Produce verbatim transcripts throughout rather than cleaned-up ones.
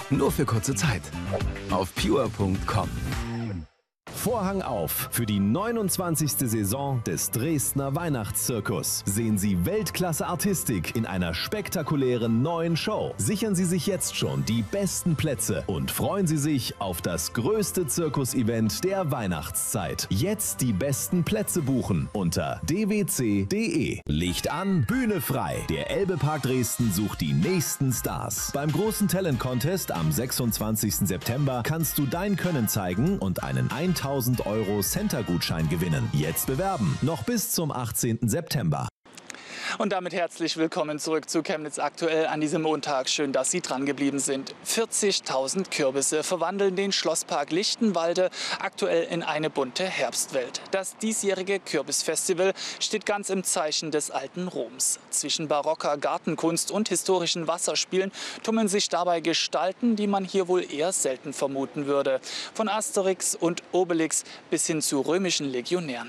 Nur für kurze Zeit. Auf pure punkt com. Vorhang auf für die neunundzwanzigste Saison des Dresdner Weihnachtszirkus. Sehen Sie Weltklasse-Artistik in einer spektakulären neuen Show. Sichern Sie sich jetzt schon die besten Plätze und freuen Sie sich auf das größte Zirkus-Event der Weihnachtszeit. Jetzt die besten Plätze buchen unter d w c punkt d e. Licht an, Bühne frei. Der Elbe-Park Dresden sucht die nächsten Stars. Beim großen Talent-Contest am sechsundzwanzigsten September kannst du dein Können zeigen und einen tausend Euro Center-Gutschein gewinnen. Jetzt bewerben. Noch bis zum achtzehnten September. Und damit herzlich willkommen zurück zu Chemnitz aktuell an diesem Montag. Schön, dass Sie dran geblieben sind. vierzigtausend Kürbisse verwandeln den Schlosspark Lichtenwalde aktuell in eine bunte Herbstwelt. Das diesjährige Kürbisfestival steht ganz im Zeichen des alten Roms. Zwischen barocker Gartenkunst und historischen Wasserspielen tummeln sich dabei Gestalten, die man hier wohl eher selten vermuten würde. Von Asterix und Obelix bis hin zu römischen Legionären.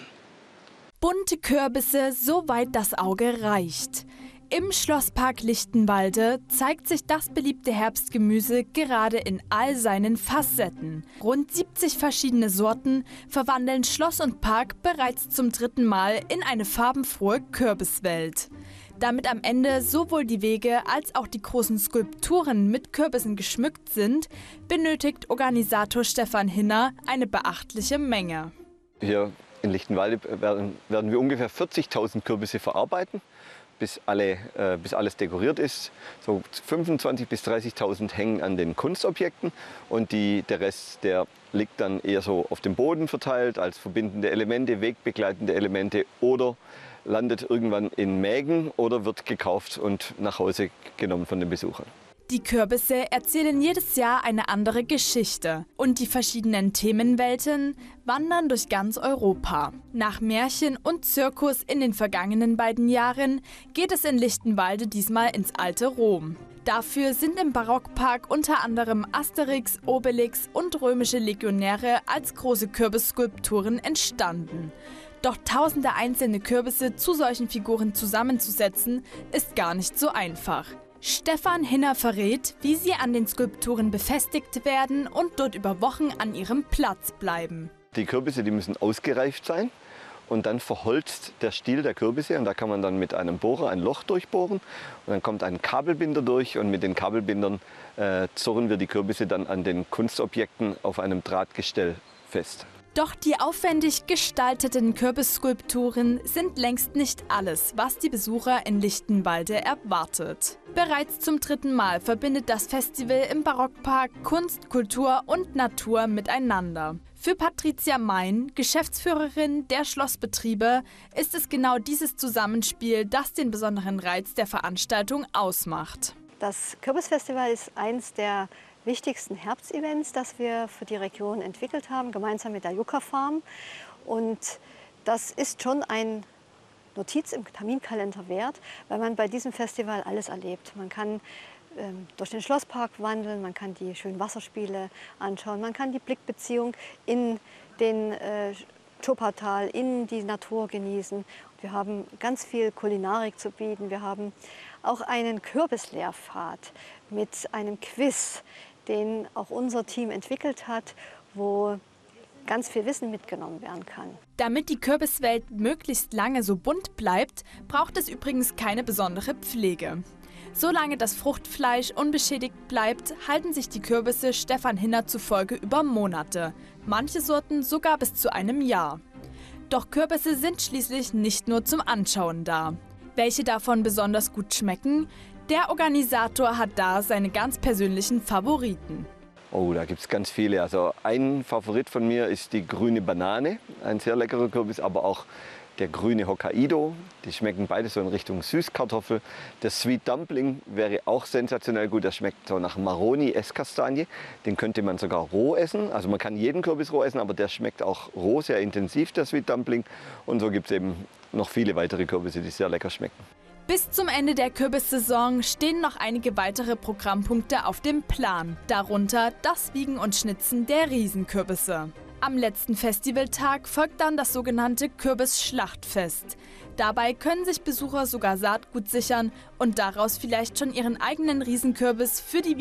Bunte Kürbisse, soweit das Auge reicht. Im Schlosspark Lichtenwalde zeigt sich das beliebte Herbstgemüse gerade in all seinen Facetten. Rund siebzig verschiedene Sorten verwandeln Schloss und Park bereits zum dritten Mal in eine farbenfrohe Kürbiswelt. Damit am Ende sowohl die Wege als auch die großen Skulpturen mit Kürbissen geschmückt sind, benötigt Organisator Stefan Hinner eine beachtliche Menge. Hier in Lichtenwalde werden, werden wir ungefähr vierzigtausend Kürbisse verarbeiten, bis, alle, äh, bis alles dekoriert ist. So fünfundzwanzigtausend bis dreißigtausend hängen an den Kunstobjekten und die, der Rest der liegt dann eher so auf dem Boden verteilt als verbindende Elemente, wegbegleitende Elemente oder landet irgendwann in Mägen oder wird gekauft und nach Hause genommen von den Besuchern. Die Kürbisse erzählen jedes Jahr eine andere Geschichte und die verschiedenen Themenwelten wandern durch ganz Europa. Nach Märchen und Zirkus in den vergangenen beiden Jahren geht es in Lichtenwalde diesmal ins alte Rom. Dafür sind im Barockpark unter anderem Asterix, Obelix und römische Legionäre als große Kürbisskulpturen entstanden. Doch tausende einzelne Kürbisse zu solchen Figuren zusammenzusetzen, ist gar nicht so einfach. Stefan Hinner verrät, wie sie an den Skulpturen befestigt werden und dort über Wochen an ihrem Platz bleiben. Die Kürbisse, die müssen ausgereift sein und dann verholzt der Stiel der Kürbisse und da kann man dann mit einem Bohrer ein Loch durchbohren und dann kommt ein Kabelbinder durch und mit den Kabelbindern äh, zurren wir die Kürbisse dann an den Kunstobjekten auf einem Drahtgestell fest. Doch die aufwendig gestalteten Kürbisskulpturen sind längst nicht alles, was die Besucher in Lichtenwalde erwartet. Bereits zum dritten Mal verbindet das Festival im Barockpark Kunst, Kultur und Natur miteinander. Für Patricia Mein, Geschäftsführerin der Schlossbetriebe, ist es genau dieses Zusammenspiel, das den besonderen Reiz der Veranstaltung ausmacht. Das Kürbisfestival ist eins der wichtigsten Herbstevents, das wir für die Region entwickelt haben, gemeinsam mit der Yucca Farm. Und das ist schon ein Notiz im Terminkalender wert, weil man bei diesem Festival alles erlebt. Man kann ähm, durch den Schlosspark wandeln, man kann die schönen Wasserspiele anschauen, man kann die Blickbeziehung in den äh, Tschoppertal, in die Natur genießen. Wir haben ganz viel Kulinarik zu bieten. Wir haben auch einen Kürbislehrpfad mit einem Quiz, den auch unser Team entwickelt hat, wo ganz viel Wissen mitgenommen werden kann. Damit die Kürbiswelt möglichst lange so bunt bleibt, braucht es übrigens keine besondere Pflege. Solange das Fruchtfleisch unbeschädigt bleibt, halten sich die Kürbisse Stefan Hinner zufolge über Monate, manche Sorten sogar bis zu einem Jahr. Doch Kürbisse sind schließlich nicht nur zum Anschauen da. Welche davon besonders gut schmecken? Der Organisator hat da seine ganz persönlichen Favoriten. Oh, da gibt es ganz viele. Also ein Favorit von mir ist die grüne Banane, ein sehr leckerer Kürbis, aber auch der grüne Hokkaido. Die schmecken beide so in Richtung Süßkartoffel. Der Sweet Dumpling wäre auch sensationell gut. Der schmeckt so nach Maroni-Esskastanie. Den könnte man sogar roh essen. Also man kann jeden Kürbis roh essen, aber der schmeckt auch roh sehr intensiv, der Sweet Dumpling. Und so gibt es eben noch viele weitere Kürbisse, die sehr lecker schmecken. Bis zum Ende der Kürbissaison stehen noch einige weitere Programmpunkte auf dem Plan. Darunter das Wiegen und Schnitzen der Riesenkürbisse. Am letzten Festivaltag folgt dann das sogenannte Kürbisschlachtfest. Dabei können sich Besucher sogar Saatgut sichern und daraus vielleicht schon ihren eigenen Riesenkürbis für die